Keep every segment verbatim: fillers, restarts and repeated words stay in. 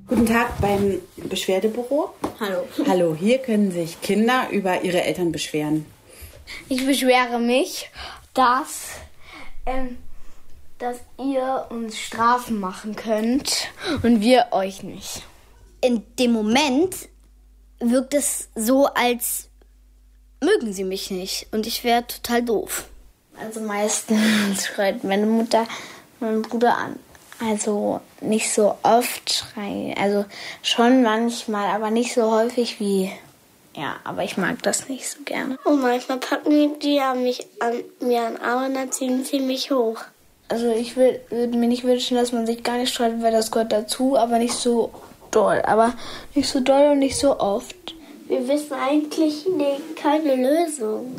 Guten Tag beim Beschwerdebüro. Hallo. Hallo, hier können sich Kinder über ihre Eltern beschweren. Ich beschwere mich, dass, ähm, dass ihr uns Strafen machen könnt und wir euch nicht. In dem Moment wirkt es so, als mögen sie mich nicht und ich wäre total doof. Also meistens schreit meine Mutter meinen Bruder an. Also nicht so oft schreien, also schon manchmal, aber nicht so häufig wie, ja, aber ich mag das nicht so gerne. Und manchmal packen die ja mich an, mir an den Arm und dann ziehen sie mich hoch. Also ich würde würd mir nicht wünschen, dass man sich gar nicht streitet, weil das gehört dazu, aber nicht so doll, aber nicht so doll und nicht so oft. Wir wissen eigentlich nee, keine Lösung.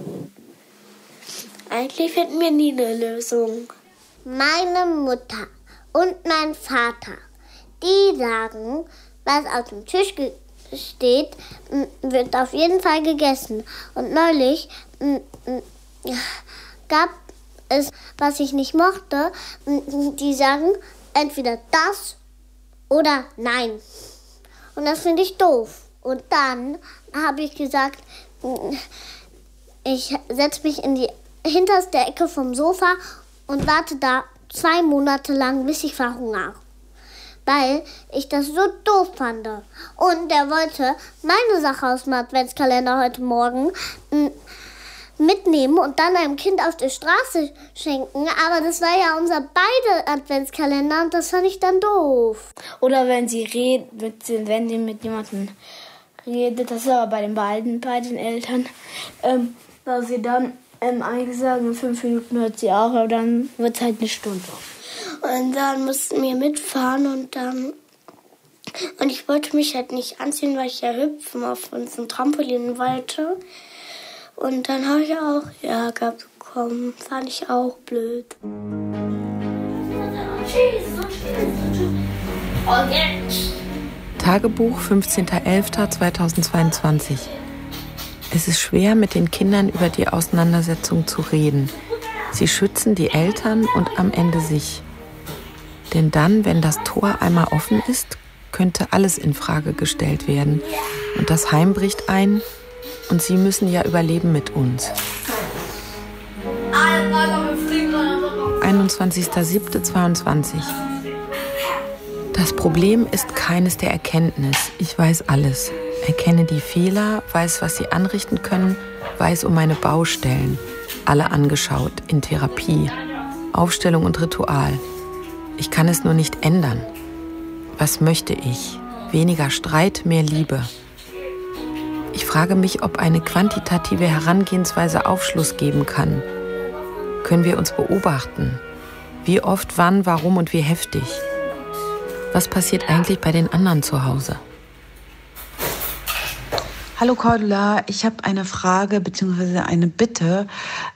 Eigentlich finden wir nie eine Lösung. Meine Mutter und mein Vater, die sagen, was auf dem Tisch ge- steht, m- wird auf jeden Fall gegessen. Und neulich m- m- gab es, was ich nicht mochte, m- die sagen entweder das oder nein. Und das finde ich doof. Und dann habe ich gesagt, m- ich setze mich in die hinterste Ecke vom Sofa und warte da zwei Monate lang, bis ich verhungere. Weil ich das so doof fand. Und der wollte meine Sache aus dem Adventskalender heute Morgen m, mitnehmen und dann einem Kind auf der Straße schenken. Aber das war ja unser beide Adventskalender und das fand ich dann doof. Oder wenn sie redet, wenn sie mit jemandem redet, das ist aber bei den beiden, bei den Eltern, ähm, dass sie dann Ähm, eigentlich sagen, in fünf Minuten hört sie auf, aber dann wird es halt eine Stunde. Und dann mussten wir mitfahren und dann... Und ich wollte mich halt nicht anziehen, weil ich ja hüpfen auf unserem Trampolin wollte. Und dann habe ich auch Ärger bekommen. Fand ich auch blöd. Tagebuch fünfzehnter elfter zweitausendzweiundzwanzig. Es ist schwer, mit den Kindern über die Auseinandersetzung zu reden. Sie schützen die Eltern und am Ende sich. Denn dann, wenn das Tor einmal offen ist, könnte alles in Frage gestellt werden. Und das Heim bricht ein und sie müssen ja überleben mit uns. einundzwanzigster siebter zweiundzwanzig. Das Problem ist keines der Erkenntnis. Ich weiß alles. Erkenne die Fehler, weiß, was sie anrichten können, weiß um meine Baustellen. Alle angeschaut, in Therapie, Aufstellung und Ritual. Ich kann es nur nicht ändern. Was möchte ich? Weniger Streit, mehr Liebe. Ich frage mich, ob eine quantitative Herangehensweise Aufschluss geben kann. Können wir uns beobachten? Wie oft, wann, warum und wie heftig? Was passiert eigentlich bei den anderen zu Hause? Hallo Cordula, ich habe eine Frage bzw. eine Bitte.